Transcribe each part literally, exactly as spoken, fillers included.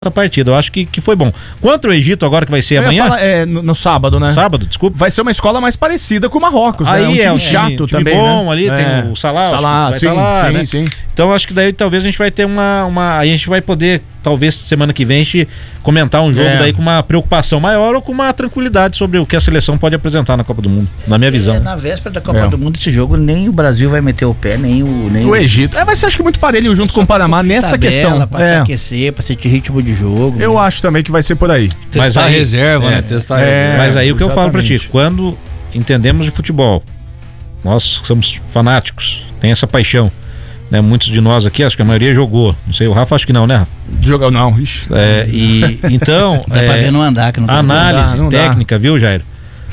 a partida. Eu acho que, que foi bom. Quanto ao Egito agora, que vai ser Eu ia amanhã? falar, é, no, no sábado, né? Sábado, desculpa. Vai ser uma escola mais parecida com o Marrocos, Aí né? Um time é um chato time, também, time bom né? ali, É. tem o Salah, Salah, acho que sim, vai estar lá, sim, né? sim. Então acho que daí talvez a gente vai ter uma, uma... A gente vai poder, talvez semana que vem, a gente comentar um jogo É. daí com uma preocupação maior ou com uma tranquilidade sobre o que a seleção pode apresentar na Copa do Mundo, na minha visão. É, na véspera da Copa É. do Mundo, esse jogo, nem o Brasil vai meter o pé, nem o... Nem O Egito. É, vai ser acho que muito parelho junto com o Panamá nessa tabela, questão. Pra se É. aquecer, pra sentir ritmo de jogo. Eu acho também que vai ser por aí. Mas Testar aí- reserva, é, né? Testar é. reserva. Mas aí o que eu falo pra ti, exatamente. quando entendemos de futebol, nós somos fanáticos, tem essa paixão, né? Muitos de nós aqui, acho que a maioria jogou, não sei, o Rafa acho que não, né, Rafa? Jogar não, ixi. É, e então, Dá pra é, ver no andar, que não a tem análise não dá. técnica, viu, Jair?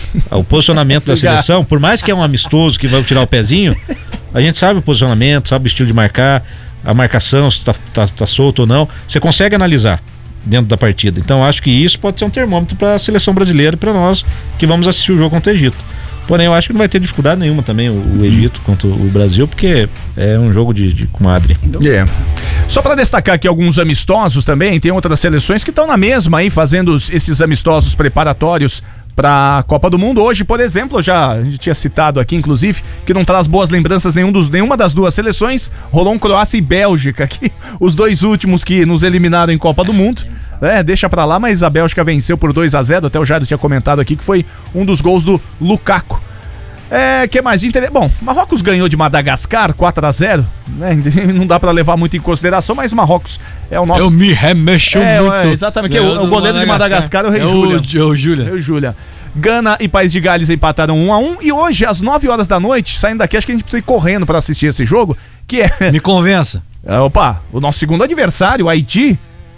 O posicionamento da Obrigado. seleção, por mais que é um amistoso que vai tirar o pezinho, a gente sabe o posicionamento, sabe o estilo de marcar, a marcação, se tá, tá, tá solto ou não, você consegue analisar dentro da partida. Então acho que isso pode ser um termômetro para a seleção brasileira e para nós que vamos assistir o jogo contra o Egito. Porém, eu acho que não vai ter dificuldade nenhuma também o, o Egito contra o Brasil, porque é um jogo de, de comadre. É. Só para destacar aqui alguns amistosos também, tem outras seleções que estão na mesma aí, fazendo os- esses amistosos preparatórios para a Copa do Mundo. Hoje, por exemplo, já a gente tinha citado aqui, inclusive, que não traz boas lembranças nenhum dos, nenhuma das duas seleções. Rolou um Croácia e Bélgica aqui, os dois últimos que nos eliminaram em Copa do Mundo. É, deixa pra lá, mas a Bélgica venceu por dois a zero, até o Jairo tinha comentado aqui que foi um dos gols do Lukaku. É, que mais de interesse? Bom, Marrocos ganhou de Madagascar quatro a zero, né? Não dá pra levar muito em consideração, mas Marrocos é o nosso... Eu me remexo É, muito. é, exatamente, que É, o, o goleiro de Madagascar é o Rei é Júlia. o, é o Júlia. Rei Júlia. Gana e País de Gales empataram um a um, e hoje, às nove horas da noite, saindo daqui, acho que a gente precisa ir correndo pra assistir esse jogo, que é... Me convença. É, opa, o nosso segundo adversário, o Haiti.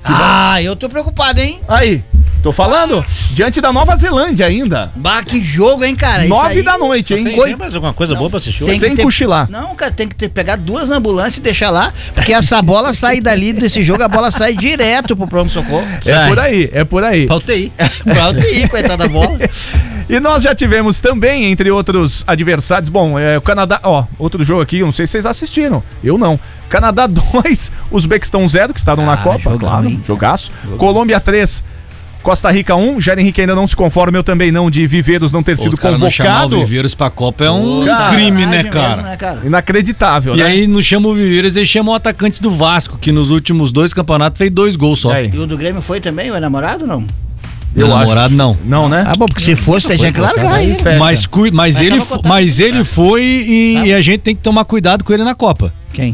Ah, eu tô preocupado, hein? Aí, tô falando, diante da Nova Zelândia ainda. Bah, que jogo, hein, cara? Isso Nove aí- da noite, hein? Tem, Coi- tem mais alguma coisa boa pra assistir hoje? Tem Sem que ter- cochilar. Não, cara, tem que ter, pegar duas na ambulância e deixar lá, porque essa bola sai dali desse jogo, a bola sai direto pro pronto-socorro. É por aí, é por aí. Pra U T I. Pra U T I, coitada da bola. E nós já tivemos também, entre outros adversários, bom, é, o Canadá, ó, outro jogo aqui, eu não sei se vocês assistiram, eu não. Canadá dois, Uzbequistão zero, que estavam na Ah, Copa, jogão, claro, hein? jogaço. Colômbia três, Costa Rica um, Jair Henrique ainda não se conforma, eu também não, de Viveiros não ter sido Os caras não chamar o convocado. Viveiros pra Copa é um Cara, crime, né, Sacanagem cara? mesmo, né, cara? Inacreditável, E né? aí não chama o Viveiros, eles chamam o atacante do Vasco, que nos últimos dois campeonatos fez dois gols só. E aí? E o do Grêmio foi também, o namorado não? Meu Eu namorado não. Não, né? Ah, bom, porque se fosse, você tinha que largar aí. Fecha. Mas, cui- mas, Mas ele, tava fo- contado. mas ele foi e, Tá. e a gente tem que tomar cuidado com ele na Copa. Quem?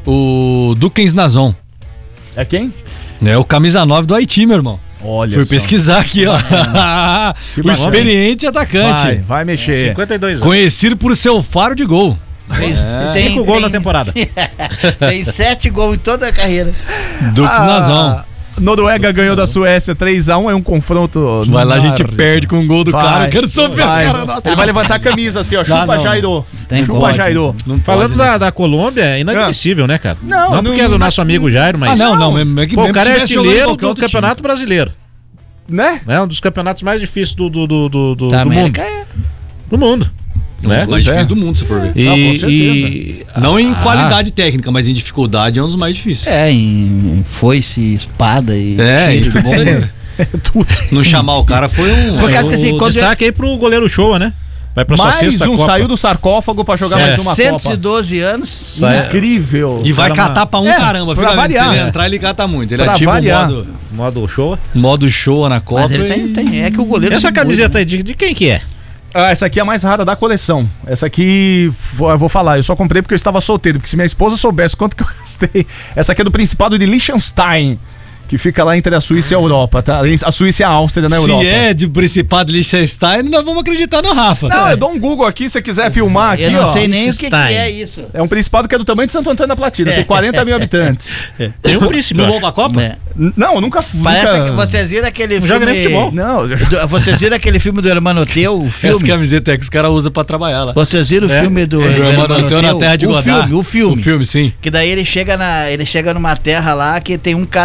O Dukens Nazon. É quem? É o camisa nove do Haiti, meu irmão. Olha Fui só. pesquisar aqui, ó. Que o bacana. experiente atacante. Vai, vai mexer. cinquenta e dois anos. Conhecido por seu faro de gol. Tem, Cinco gols na temporada. Tem sete gols em toda a carreira. Dukens Ah, Nazon. Noruega ganhou da Suécia três a um, é um confronto. Vai lá, a gente nar- perde com o gol do Vai, cara. Eu quero só ver vai. a cara. Nossa. Ele vai levantar a camisa assim, ó. Chupa, não. Jairo. Tem Chupa, pode. Jairo. Não Falando pode, da, né? da Colômbia, é inadmissível, né, cara? Não, não não- porque é do nosso amigo Jairo, mas... Ah, não, não. É, é que Pô, mesmo o cara que é tivesse jogando artilheiro qualquer do outro Campeonato Brasileiro. Né? É um dos campeonatos mais difíceis do, do, do, do, do, Da do mundo. América é. Do mundo. time. Né? Um dos mais Pois é. difíceis do mundo, se for ver. E, Não, com certeza. e- Não em Ah, qualidade técnica, mas em dificuldade é um dos mais difíceis. É, em foice, espada e. É, tiro e tudo de bomba. isso aí. Tudo. Não chamar o cara foi um. Por causa o que assim, quando destaque aí pro goleiro Shoa, né? Vai pra sua Mais sexta um Copa. saiu do sarcófago pra jogar É. mais uma setecentos e Copa. doze anos. Sai- Incrível. E vai Cara, catar pra um É, caramba, pra finalmente. Se variar, ele né? entrar, ele cata muito. Ele Pra ativa variar. o modo, Modo Shoa. modo show na Copa. Mas ele tem, e- tem. É que o goleiro. Essa se camiseta aí, de, de quem que é? Ah, essa aqui é a mais rara da coleção. Essa aqui, vou- eu vou falar, eu só comprei porque eu estava solteiro, porque se minha esposa soubesse quanto que eu gastei. Essa aqui é do Principado de Liechtenstein, que fica lá entre a Suíça e a Europa, tá? A Suíça e a Áustria na Europa. Se é de Principado de Liechtenstein, nós vamos acreditar no Rafa. Não, eu dou um Google aqui, se você quiser filmar aqui, Eu não ó. sei nem o que, que Liechtenstein. é isso. É um Principado que é do tamanho de Santo Antônio da Platina, tem quarenta mil habitantes. Tem um príncipe, eu Não acho. vamos pra Copa? É. N- Não, eu nunca fui. Parece nunca... que vocês viram aquele Não filme. joga nem futebol. Não, eu- do- Vocês viram aquele filme do Hermano Teu, o Essa filme? camiseta é que os caras usam pra trabalhar lá. Vocês viram É. o filme do É, do Hermano Teu na Teu? terra de o Godard. filme, o filme. O filme, sim. Que daí ele chega na, ele chega numa terra lá que tem um cara na entrada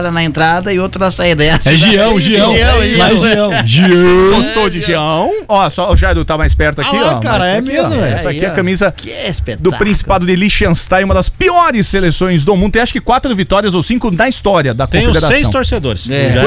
entrada e outro na saída. É, É Gião, Gião. Gião, Lá é Gião. Gião. Gião. Gostou de Gião? Ó, só o Jairo tá mais perto aqui, Ah lá, ó. cara, Mas é aqui, mesmo, ó, velho. Essa aqui é a Aí, ó. camisa Que do espetáculo. Principado de Liechtenstein, uma das piores seleções do mundo. Tem acho que quatro vitórias ou cinco na história da Tem os confederação. seis torcedores. É. Já